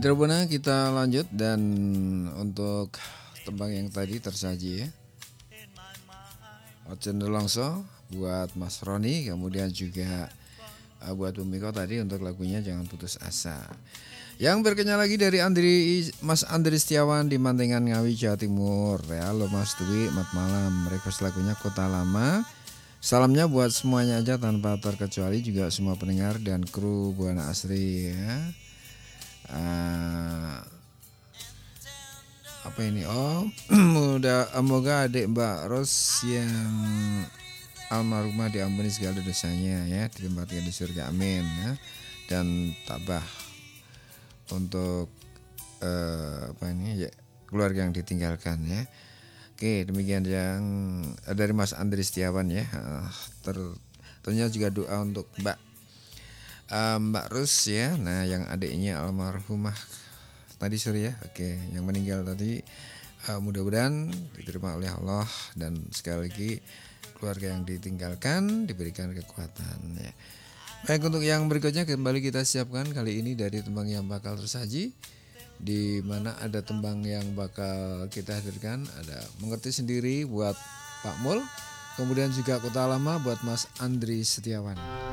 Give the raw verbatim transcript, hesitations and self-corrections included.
Mitra Buana kita lanjut dan untuk tembang yang tadi tersaji ya. Ocen Longso buat Mas Roni, kemudian juga uh, buat Bumiko tadi untuk lagunya Jangan Putus Asa. Yang berikutnya lagi dari Andri Mas Andri Setiawan di Mantengan Ngawi Jawa Timur. Ya, halo Mas Dwi, selamat malam. Request lagunya Kota Lama. Salamnya buat semuanya aja tanpa terkecuali, juga semua pendengar dan kru Buana Asri ya. Uh, apa ini? Oh, udah semoga adik Mbak Ros yang almarhumah diampuni segala dosanya ya, ditempatkan di surga, amin ya. Dan tabah untuk uh, apa ini ya, keluarga yang ditinggalkan ya. Oke, demikian yang dari Mas Andri Setiawan ya. Uh, ter, tentunya juga doa untuk Mbak uh, Mbak Rus ya. Nah, yang adiknya almarhumah tadi sore ya. Oke, yang meninggal tadi uh, mudah-mudahan diterima oleh Allah, dan sekali lagi keluarga yang ditinggalkan diberikan kekuatan ya. Baik, untuk yang berikutnya kembali kita siapkan kali ini dari tembang yang bakal tersaji, di mana ada tembang yang bakal kita hadirkan, ada Mengerti Sendiri buat Pak Mul, kemudian juga Kota Lama buat Mas Andri Setiawan.